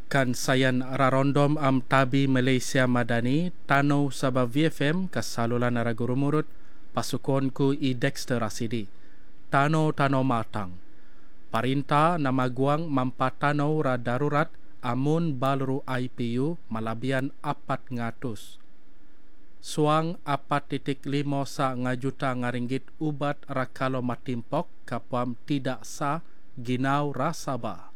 kan sayan rarondom am tabi Malaysia Madani tano sabab VFM kasalulan naragurumurut pasukon ku i Dexter Rasidi tano matang parinta namaguang mampatano ra darurat amun balru IPU malabian 400 suang 4.5 sa ngajuta ngaringgit ubat rakalo matimpok kapam tidak sah ginau rasaba.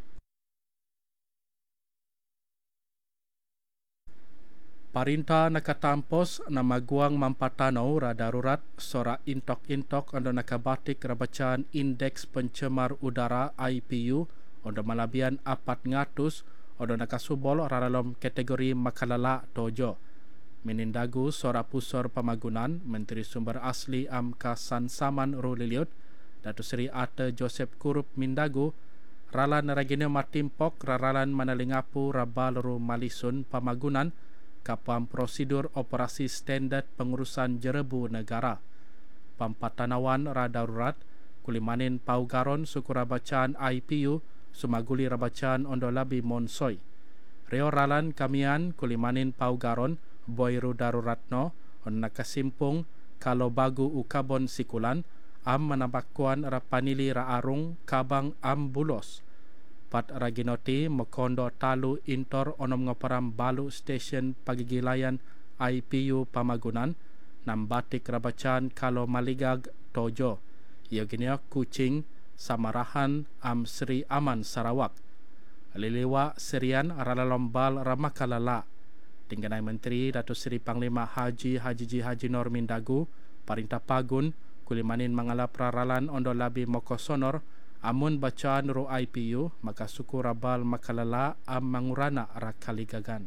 Parinta nakatampos na maguang mampatanaw ra darurat sora intok-intok ando nakabatik rabacaan indeks pencemar udara IPU ondo malabian 400 ondo nakasubol raralom kategori makalala tojo. Menindagu sora pusor pamagunan Menteri Sumber Asli Amka Sansaman Ruliliut Datuk Seri Ate Joseph Kurup Mindagu ralan ragine matimpok raralan manalingapu rabalru malisun pamagunan kapam prosedur operasi standard pengurusan jerebu negara. Pampatanawan radarurat kulimanin paugaron sukura bacaan IPU sumaguli rabacaan ondo labi monsoi. Reo ralan kamian kulimanin paugaron boyru daruratno on nakasimpung kalau bagu ukabon sikulan am manabakuan rapanili raarung kabang am bulos. Pat raginoti mekondo talu intor onom ngoparam balu stesen pagigilayan IPU Pamagunan nambatik rabacaan kalau maligag tojo iaginio Kuching Samarahan am Sri Aman Sarawak liliwa serian ralalombal ramakalala tingganai Menteri Datuk Seri Panglima Haji Nur Mindagu Parinta Pagun kulimanin mangalap raralan ondo labi mokosonor amun bacaan ro IPU maka suku rabal makalala am mangurana rakaligagan.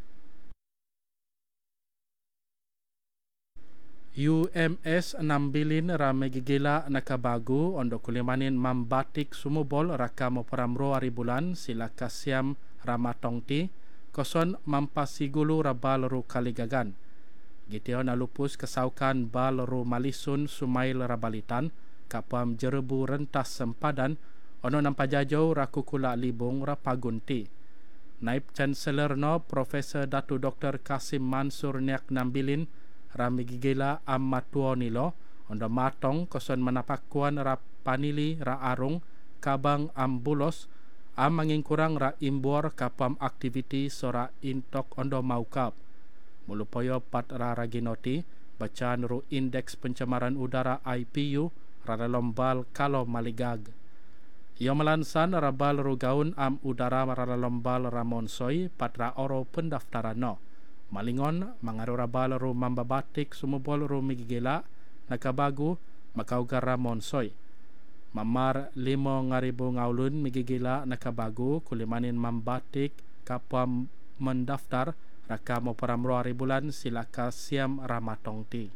UMS nambilin ramegigila nakabagu ondo kulimanin mambatik sumubol rakamo paramro ari bulan sila kasyam ramatongti koson mampasigulu rabal ru kaligagan. Giteo nalupus kesaukan bal ru malisun sumail rabalitan kapam jerebu rentas sempadan ono nampajajau rakukula libung rapagunti. Naib Chancellor no Profesor Datu Dr. Kasim Mansur Niak Nambilin ramigigila ammatuo nilo ondo matong koson manapakuan rapanili raarung kabang ambulos am mangingkurang ra imbor kapam aktiviti sora intok ondo maukap. Mulupoyo pat raginoti bacaan ru indeks pencemaran udara IPU raralombal kalau maligag. Ia melansan rabal rugaun am udara raralombal ramonsoi patra oro pendaftaran no. Malingon mangaru rabal ru mambabatik sumubol ru migigila nakabagu makaugar ramonsoi. Mamar 5,000 ngaulun migigila nakabagu kulimanin mambatik kapam mendaftar rakamo paramro ari bulan silaka siam ramatongti.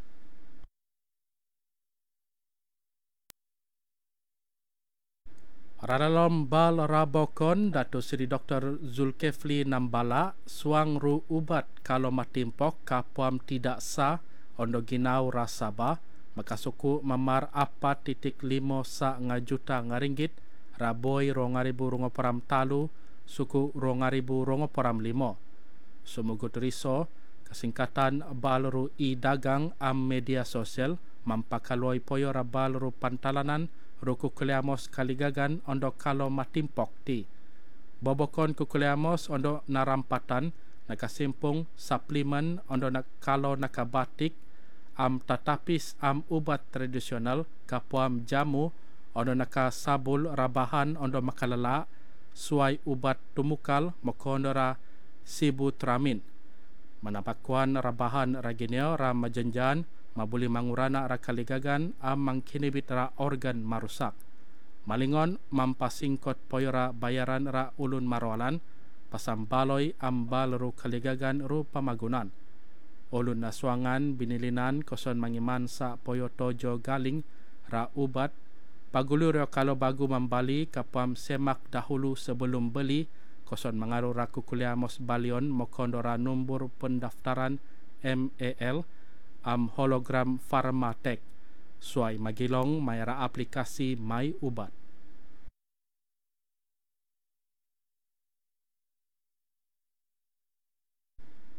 Raralom bal rabokon Datuk Seri Dr. Zulkifli Nambala suang ru ubat kalau matimpok kapuam tidak sah ondo ginau rasaba maka suku mamar 4.5 sa ngajuta ngaringgit raboi 2,000 param talu suku 2,000 param limo. Sumugut riso kesingkatan balru i dagang am media sosial mampakaloi poyo rabalru pantalanan ruku kuliamos kaligagan ondo kalau matimpok ti. Bobokon kukuliamos ondo narampatan nakasimpung suplemen ondo kalau nakabatik am tatapis am ubat tradisional kapuam jamu ondo nakasabul rabahan ondo makalala suai ubat tumukal mokondora sibutramin. Manapakuan rabahan ragineo ramajanjan mabuli mangurana rakaligagan am mangkinibit ra organ marusak. Malingon mampasingkot poyora bayaran ra ulun marwalan pasambaloy ambal ru kaligagan ru pamagunan. Ulun naswangan binilinan koson mangiman sa poyo tojo galing ra ubat pagulur kalau bagu mambali kapam semak dahulu sebelum beli koson mangaru raku kuliamos balion mokondora nombor pendaftaran MAL am hologram Pharmatech suai magilong mayara aplikasi My Ubat.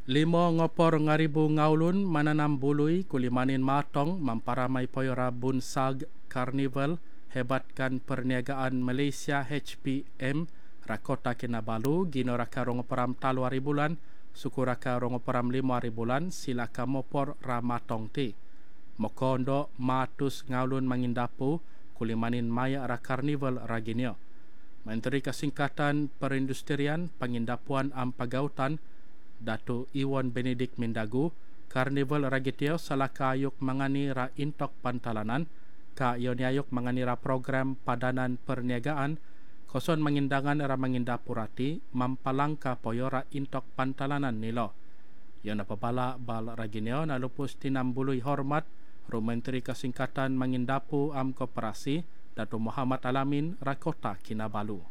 Limo ngopor ngaribu ngaulun mananam bului kulimanin matong mamparamai poyora bunsag karnival hebatkan perniagaan Malaysia HPM Rakota Kinabalu gino raka rongoperam talu hari bulan suku raka rongoperam 5 hari bulan silaka mopor ramatong ti mokondo matus ngaulun mangindapu kulimanin maya ra karnival raginio. Menteri Kesingkatan Perindustrian Pengindapuan Ampagautan Datu Iwan Benedict Mindagu, Karnival Ragitio salaka ayuk mangani ra intok pantalanan, ka iyon ayuk mangani ra program padanan perniagaan, koson mangindangan ra mangindapurati, mampalangka poyo ra intok pantalanan nilo. Iyon napabala bal raginio na lupus tinambului hormat, ru Menteri Kesingkatan Mangindapu Am Koperasi, Datu Muhammad Alamin Rakota Kinabalu.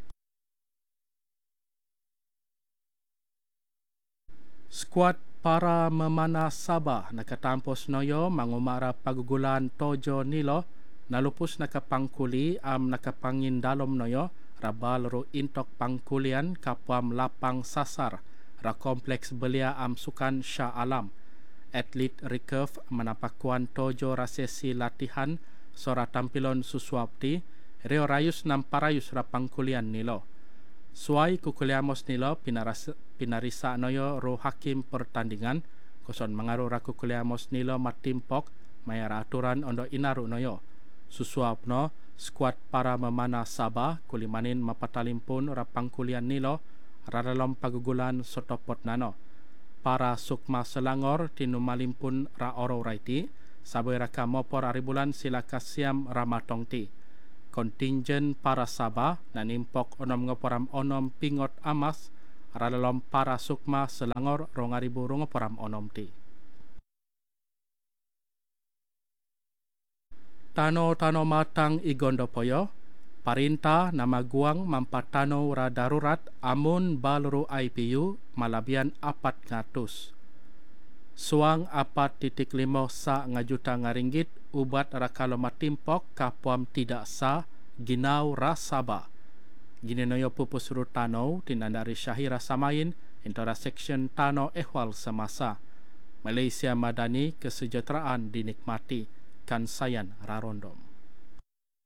Skuad para memana Sabah nakatampos noyo mangumara pagugulan tojo nilo nalupus nakapangkuli am nakapangin dalom noyo rabal ro intok pangkulian kapuam lapang sasar ra kompleks belia am sukan Shah Alam. Atlet recurve menapakuan tojo rasesi latihan sora tampilon susuapti reo rayus namparayus ra pangkulian nilo. Suai kukuliamos nilo pinarisa noyo ro hakim pertandingan koson mengaruh ra kukuliamos nilo matimpok mayara aturan ondo inaru noyo. Susuap no skuad para memana Sabah kulimanin mapatalimpun ra pangkulian nilo ra dalam pagugulan sotopot nano. Para sukma Selangor tinumalimpun ra oro raiti saboy raka mopor ari bulan silaka siam ramatong ti. Kontingen para Sabah nanimpok onom ngoporam onom pingot amas radalom para sukma Selangor rongaribu rongoporam onom ti. Tano matang Igondopoyo, Parinta nama guang mampatano ra darurat amun balru IPU malabian 400. Suang 4.5 sa ngajuta ngaringgit ubat rakalo matimpok kapuam tidak sah ginau rasaba. Ginenoyo pupus rutano tinandari Syahira Samain intora section tano ehwal semasa. Malaysia Madani kesejahteraan dinikmati kan sayan rarondom.